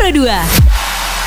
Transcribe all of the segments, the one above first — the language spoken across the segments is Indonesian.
Pro 2.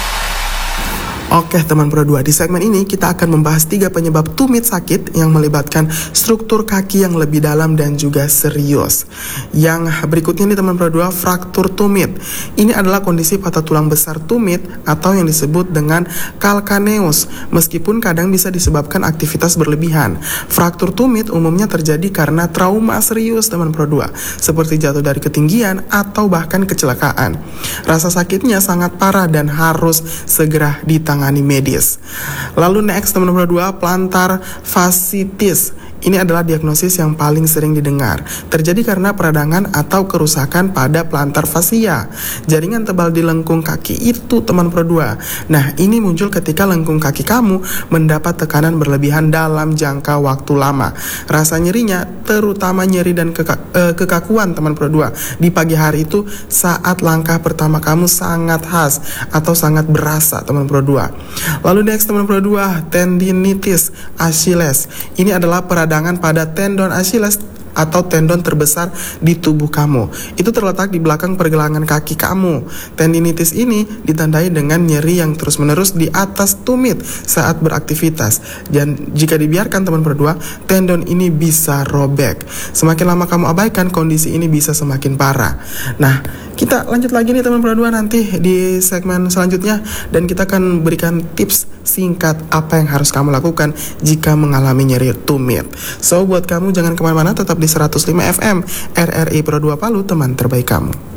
Oke teman Pro 2, di segmen ini kita akan membahas 3 penyebab tumit sakit yang melibatkan struktur kaki yang lebih dalam dan juga serius. Yang berikutnya nih teman Pro 2, fraktur tumit. Ini adalah kondisi patah tulang besar tumit atau yang disebut dengan calcaneus. Meskipun kadang bisa disebabkan aktivitas berlebihan. Fraktur tumit umumnya terjadi karena trauma serius teman Pro 2, seperti jatuh dari ketinggian atau bahkan kecelakaan. Rasa sakitnya sangat parah dan harus segera ditangani medis. Lalu next teman Pro 2, plantar fasciitis. Ini adalah diagnosis yang paling sering didengar. Terjadi karena peradangan atau kerusakan pada plantar fascia, jaringan tebal di lengkung kaki itu teman Pro 2. Nah, ini muncul ketika lengkung kaki kamu mendapat tekanan berlebihan dalam jangka waktu lama. Rasa nyerinya terutama nyeri dan kekakuan teman Pro 2 di pagi hari itu saat langkah pertama kamu sangat khas atau sangat berasa teman Pro 2. Lalu next teman Pro 2, tendinitis Achilles. Ini adalah peradangan pada tendon Achilles atau tendon terbesar di tubuh kamu. Itu terletak di belakang pergelangan kaki kamu. Tendinitis ini ditandai dengan nyeri yang terus-menerus di atas tumit saat beraktivitas. Dan jika dibiarkan teman berdua, tendon ini bisa robek. Semakin lama kamu abaikan, kondisi ini bisa semakin parah. Nah, kita lanjut lagi nih teman berdua nanti di segmen selanjutnya, dan kita akan berikan tips singkat apa yang harus kamu lakukan jika mengalami nyeri tumit. So, buat kamu jangan kemana-mana, tetap di 105 FM RRI Pro 2 Palu, teman terbaik kamu.